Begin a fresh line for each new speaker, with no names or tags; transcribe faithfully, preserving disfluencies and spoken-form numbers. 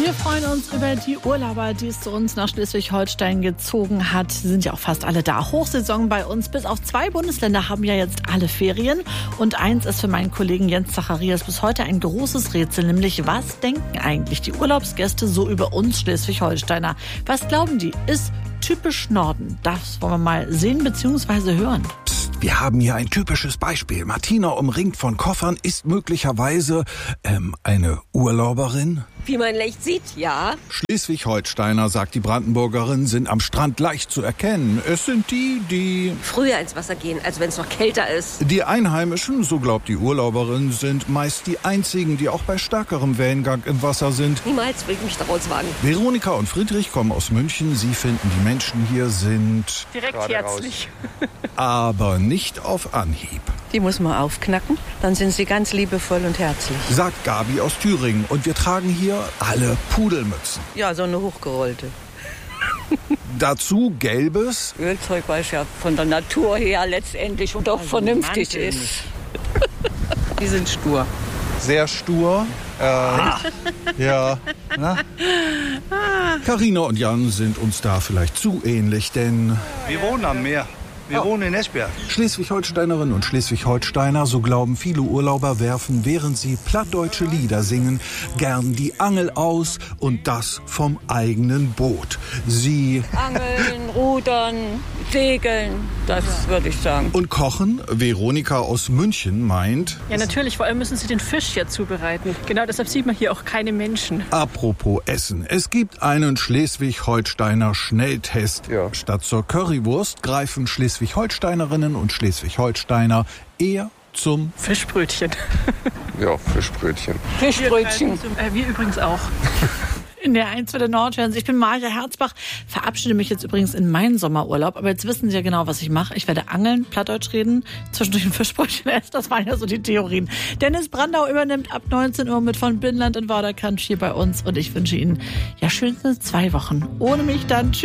Wir freuen uns über die Urlauber, die es zu uns nach Schleswig-Holstein gezogen hat. Sie sind ja auch fast alle da. Hochsaison bei uns. Bis auf zwei Bundesländer haben ja jetzt alle Ferien. Und eins ist für meinen Kollegen Jens Zacharias bis heute ein großes Rätsel. Nämlich, was denken eigentlich die Urlaubsgäste so über uns Schleswig-Holsteiner? Was glauben die? Ist typisch Norden? Das wollen wir mal sehen bzw. hören.
Wir haben hier ein typisches Beispiel. Martina, umringt von Koffern, ist möglicherweise ähm, eine Urlauberin.
Wie man leicht sieht, ja.
Schleswig-Holsteiner, sagt die Brandenburgerin, sind am Strand leicht zu erkennen. Es sind die, die...
Früher ins Wasser gehen, also wenn es noch kälter ist.
Die Einheimischen, so glaubt die Urlauberin, sind meist die einzigen, die auch bei stärkerem Wellengang im Wasser sind.
Niemals will ich mich da rauswagen.
Veronika und Friedrich kommen aus München. Sie finden, die Menschen hier sind...
Direkt herzlich.
Aber nicht auf Anhieb.
Die muss man aufknacken, dann sind sie ganz liebevoll und herzlich.
Sagt Gabi aus Thüringen. Und wir tragen hier alle Pudelmützen.
Ja, so eine hochgerollte.
Dazu gelbes.
Ölzeug, weil es ja von der Natur her letztendlich doch also vernünftig ist.
Die sind stur.
Sehr stur. Äh, ah. Ja. Na? Carina und Jan sind uns da vielleicht zu ähnlich, denn...
Wir wohnen am Meer. Wir wohnen in Esbjerg.
Schleswig-Holsteinerinnen und Schleswig-Holsteiner, so glauben viele Urlauber, werfen, während sie plattdeutsche Lieder singen, gern die Angel aus und das vom eigenen Boot. Sie
Angeln, rudern, segeln, das würde ich sagen.
Und kochen. Veronika aus München meint...
Ja, natürlich, vor allem müssen sie den Fisch ja zubereiten. Genau deshalb sieht man hier auch keine Menschen.
Apropos Essen. Es gibt einen Schleswig-Holsteiner Schnelltest. Ja. Statt zur Currywurst greifen Schleswig-Holsteinerinnen und Schleswig-Holsteiner eher zum
Fischbrötchen.
Ja, Fischbrötchen.
Fischbrötchen.
Wir, äh, wir übrigens auch.
In der eins für der Nordhörens. Ich bin Maja Herzbach, verabschiede mich jetzt übrigens in meinen Sommerurlaub. Aber jetzt wissen Sie ja genau, was ich mache. Ich werde angeln, Plattdeutsch reden, zwischendurch ein Fischbrötchen essen. Das waren ja so die Theorien. Dennis Brandau übernimmt ab neunzehn Uhr mit von Binnenland in Vorderkant hier bei uns. Und ich wünsche Ihnen ja schönste zwei Wochen. Ohne mich dann. Tschüss.